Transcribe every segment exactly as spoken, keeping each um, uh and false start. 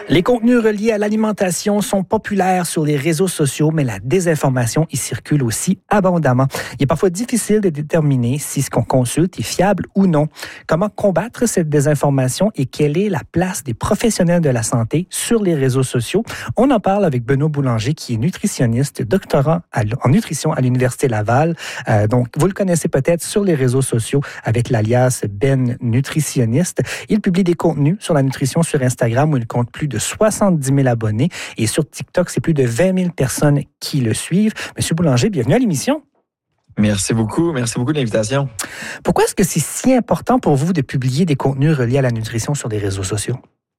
Les contenus reliés à l'alimentation sont populaires sur les réseaux sociaux, mais la désinformation y circule aussi abondamment. Il est parfois difficile de déterminer si ce qu'on consulte est fiable ou non. Comment combattre cette désinformation et quelle est la place des professionnels de la santé sur les réseaux sociaux? On en parle avec Benoît Boulanger, qui est nutritionniste, doctorant en nutrition à l'Université Laval. Euh, donc, vous le connaissez peut-être sur les réseaux sociaux avec l'alias Ben Nutritionniste. Il publie des contenus sur la nutrition sur Instagram où il compte plus de soixante-dix mille abonnés. Et sur TikTok, c'est plus de vingt mille personnes qui le suivent. Monsieur Boulanger, bienvenue à l'émission. Merci beaucoup. Merci beaucoup de l'invitation. Pourquoi est-ce que c'est si important pour vous de publier des contenus reliés à la nutrition sur les réseaux sociaux?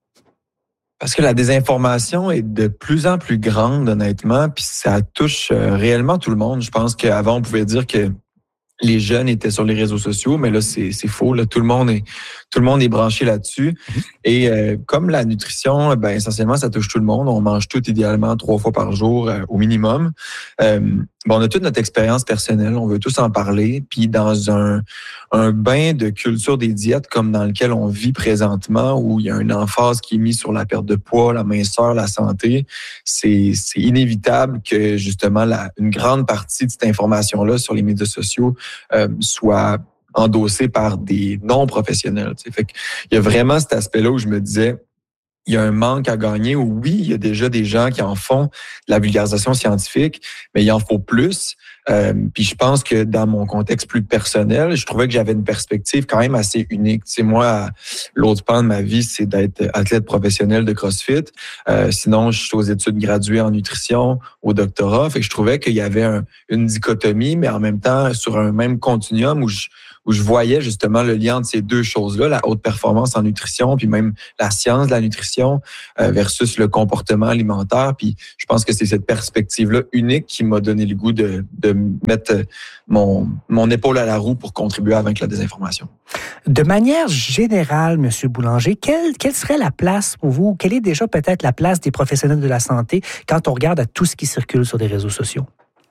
Parce que la désinformation est de plus en plus grande, honnêtement, puis ça touche réellement tout le monde. Je pense qu'avant, on pouvait dire que les jeunes étaient sur les réseaux sociaux, mais là, c'est, c'est faux. Là. Tout le monde est, tout le monde est branché là-dessus. Et euh, comme la nutrition, ben, essentiellement, ça touche tout le monde. On mange tout idéalement trois fois par jour euh, au minimum. Euh, bon, on a toute notre expérience personnelle. On veut tous en parler. Puis dans un, un bain de culture des diètes comme dans lequel on vit présentement, où il y a une emphase qui est mise sur la perte de poids, la minceur, la santé, c'est, c'est inévitable que justement la, une grande partie de cette information-là sur les médias sociaux Euh, soit endossé par des non-professionnels. T'sais. Fait qu'il y a vraiment cet aspect-là où je me disais, il y a un manque à gagner. Où oui, il y a déjà des gens qui en font de la vulgarisation scientifique, mais il en faut plus. Euh, puis je pense que dans mon contexte plus personnel, je trouvais que j'avais une perspective quand même assez unique. Tu sais, moi, l'autre pan de ma vie, c'est d'être athlète professionnel de CrossFit. Euh, sinon, je suis aux études graduées en nutrition, au doctorat. Fait que je trouvais qu'il y avait un, une dichotomie, mais en même temps sur un même continuum où je où je voyais justement le lien entre ces deux choses-là, la haute performance en nutrition, puis même la science de la nutrition euh, versus le comportement alimentaire. Puis je pense que c'est cette perspective-là unique qui m'a donné le goût de, de mettre mon, mon épaule à la roue pour contribuer à vaincre la désinformation. De manière générale, M. Boulanger, quelle, quelle serait la place pour vous? Quelle est déjà peut-être la place des professionnels de la santé quand on regarde à tout ce qui circule sur les réseaux sociaux?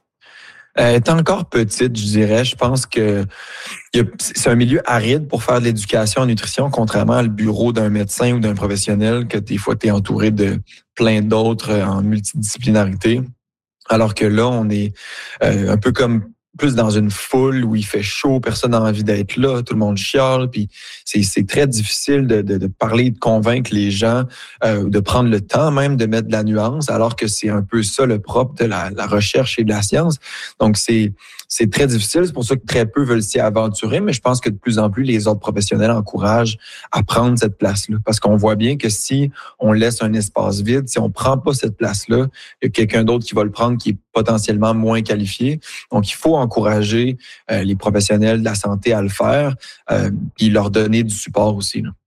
Elle est encore petite, je dirais. Je pense que c'est un milieu aride pour faire de l'éducation en nutrition, contrairement à le bureau d'un médecin ou d'un professionnel, que des fois, tu es entouré de plein d'autres en multidisciplinarité. Alors que là, on est euh, un peu comme plus dans une foule où il fait chaud, personne n'a envie d'être là, tout le monde chiale, puis c'est, c'est très difficile de, de, de parler, de convaincre les gens, euh, de prendre le temps même de mettre de la nuance, alors que c'est un peu ça le propre de la, la recherche et de la science. Donc c'est c'est très difficile, c'est pour ça que très peu veulent s'y aventurer, mais je pense que de plus en plus les autres professionnels encouragent à prendre cette place-là, parce qu'on voit bien que si on laisse un espace vide, si on prend pas cette place-là, il y a quelqu'un d'autre qui va le prendre qui est potentiellement moins qualifié. Donc il faut encourager euh, les professionnels de la santé à le faire, euh, puis leur donner du support aussi, là.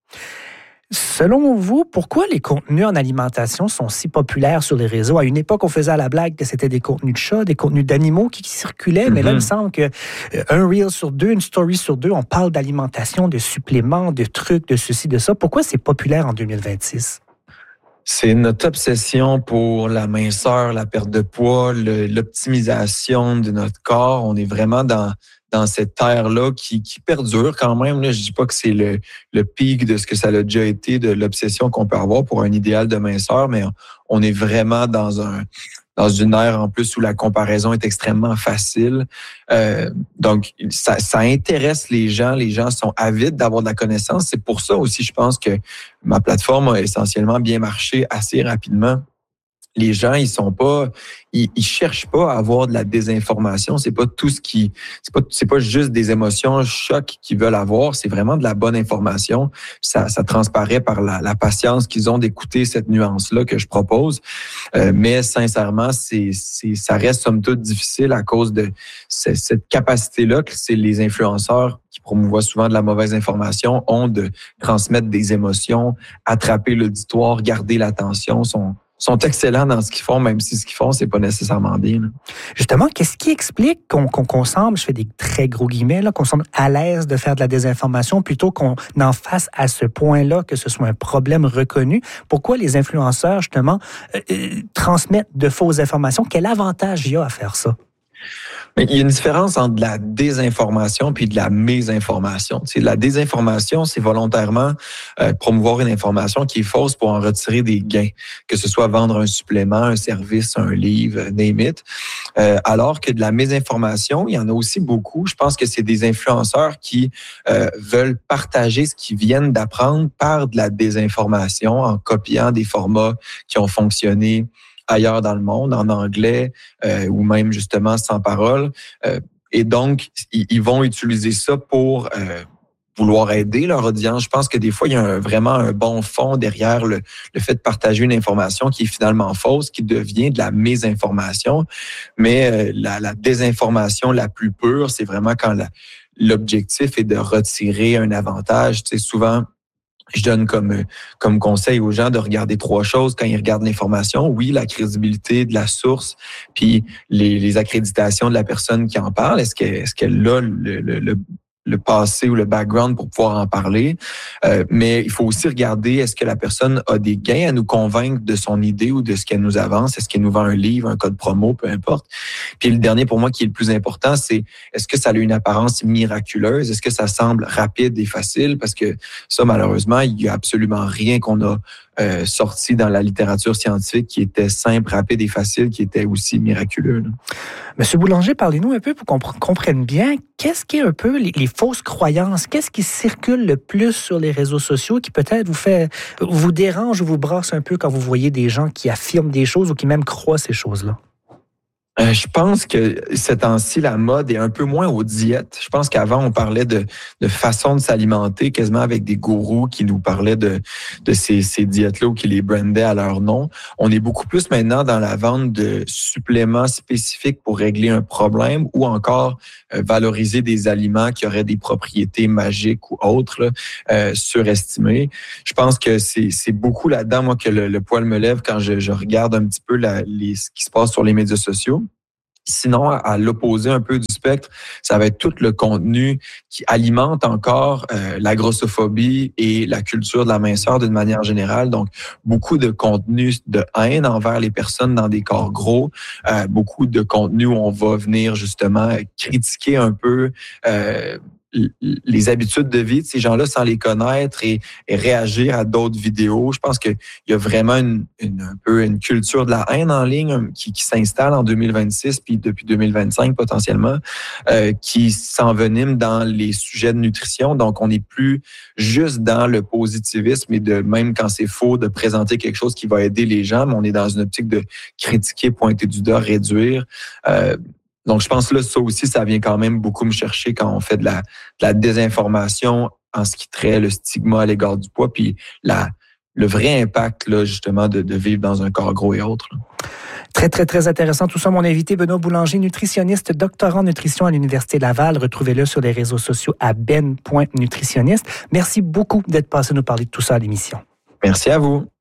Selon vous, pourquoi les contenus en alimentation sont si populaires sur les réseaux? À une époque, on faisait à la blague que c'était des contenus de chats, des contenus d'animaux qui, qui circulaient, mm-hmm. mais là, il me semble qu'un reel sur deux, une story sur deux, on parle d'alimentation, de suppléments, de trucs, de ceci, de ça. Pourquoi c'est populaire en deux mille vingt-six? C'est notre obsession pour la minceur, la perte de poids, le, l'optimisation de notre corps. On est vraiment dans dans cette ère-là qui, qui perdure quand même. Là, je dis pas que c'est le, le pic de ce que ça a déjà été, de l'obsession qu'on peut avoir pour un idéal de minceur, mais on est vraiment dans un dans une ère en plus où la comparaison est extrêmement facile. Euh, donc, ça, ça intéresse les gens. Les gens sont avides d'avoir de la connaissance. C'est pour ça aussi, je pense que ma plateforme a essentiellement bien marché assez rapidement. Les gens, ils sont pas, ils, ils cherchent pas à avoir de la désinformation. C'est pas tout ce qui, c'est pas, c'est pas juste des émotions chocs qu'ils veulent avoir. C'est vraiment de la bonne information. Ça, ça transparaît par la, la patience qu'ils ont d'écouter cette nuance-là que je propose. Euh, mais sincèrement, c'est, c'est, ça reste somme toute difficile à cause de cette, cette capacité-là que c'est les influenceurs qui promouvoient souvent de la mauvaise information ont de transmettre des émotions, attraper l'auditoire, garder l'attention, sont sont excellents dans ce qu'ils font, même si ce qu'ils font, c'est pas nécessairement bien. Là. Justement, qu'est-ce qui explique qu'on, qu'on, qu'on semble, je fais des très gros guillemets, là, qu'on semble à l'aise de faire de la désinformation plutôt qu'on en fasse à ce point-là, que ce soit un problème reconnu? Pourquoi les influenceurs, justement, euh, euh, transmettent de fausses informations? Quel avantage il y a à faire ça? Mais il y a une différence entre de la désinformation puis de la mésinformation. Tu sais, la désinformation, c'est volontairement euh, promouvoir une information qui est fausse pour en retirer des gains, que ce soit vendre un supplément, un service, un livre, name it. Euh, alors que de la mésinformation, il y en a aussi beaucoup. Je pense que c'est des influenceurs qui euh, veulent partager ce qu'ils viennent d'apprendre par de la désinformation en copiant des formats qui ont fonctionné ailleurs dans le monde, en anglais euh, ou même justement sans parole. Euh, et donc, ils, ils vont utiliser ça pour euh, vouloir aider leur audience. Je pense que des fois, il y a un, vraiment un bon fond derrière le, le fait de partager une information qui est finalement fausse, qui devient de la mésinformation. Mais euh, la, la désinformation la plus pure, c'est vraiment quand la, l'objectif est de retirer un avantage. Tu sais, souvent, je donne comme, comme conseil aux gens de regarder trois choses quand ils regardent l'information. Oui, la crédibilité de la source, puis les, les accréditations de la personne qui en parle. Est-ce qu'elle, est-ce qu'elle a le, le, le le passé ou le background pour pouvoir en parler. Euh, mais il faut aussi regarder, est-ce que la personne a des gains à nous convaincre de son idée ou de ce qu'elle nous avance? Est-ce qu'elle nous vend un livre, un code promo, peu importe. Puis le dernier pour moi qui est le plus important, c'est est-ce que ça a une apparence miraculeuse? Est-ce que ça semble rapide et facile? Parce que ça, malheureusement, il n'y a absolument rien qu'on a euh, sorti dans la littérature scientifique qui était simple, rapide et facile, qui était aussi miraculeux. Là. Monsieur Boulanger, parlez-nous un peu pour qu'on comprenne bien qu'est-ce qui est un peu les, les fausses croyances, qu'est-ce qui circule le plus sur les réseaux sociaux qui peut-être vous fait, vous dérange ou vous brasse un peu quand vous voyez des gens qui affirment des choses ou qui même croient ces choses-là? Euh, je pense que ces temps-ci, la mode est un peu moins aux diètes. Je pense qu'avant, on parlait de, de façon de s'alimenter, quasiment avec des gourous qui nous parlaient de, de ces, ces diètes-là ou qui les brandaient à leur nom. On est beaucoup plus maintenant dans la vente de suppléments spécifiques pour régler un problème ou encore euh, valoriser des aliments qui auraient des propriétés magiques ou autres, là, euh, surestimées. Je pense que c'est, c'est beaucoup là-dedans, moi, que le, le poil me lève quand je, je regarde un petit peu la, les, ce qui se passe sur les médias sociaux. Sinon, à l'opposé un peu du spectre, ça va être tout le contenu qui alimente encore euh, la grossophobie et la culture de la minceur d'une manière générale. Donc, beaucoup de contenu de haine envers les personnes dans des corps gros, euh, beaucoup de contenu où on va venir justement critiquer un peu euh, les habitudes de vie de ces gens-là sans les connaître et, et réagir à d'autres vidéos. Je pense qu'il y a vraiment une, une, un peu une culture de la haine en ligne qui, qui s'installe en deux mille vingt-six puis depuis deux mille vingt-cinq potentiellement, euh, qui s'envenime dans les sujets de nutrition. Donc, on n'est plus juste dans le positivisme et de même quand c'est faux de présenter quelque chose qui va aider les gens, mais on est dans une optique de critiquer, pointer du doigt, réduire. Euh, Donc, je pense que là, ça aussi, ça vient quand même beaucoup me chercher quand on fait de la, de la désinformation en ce qui traite le stigma à l'égard du poids, puis la, le vrai impact, là, justement, de, de vivre dans un corps gros et autres. Là. Très, très, très intéressant. Tout ça, mon invité, Benoît Boulanger, nutritionniste, doctorant en nutrition à l'Université Laval. Retrouvez-le sur les réseaux sociaux à ben point nutritionniste. Merci beaucoup d'être passé nous parler de tout ça à l'émission. Merci à vous.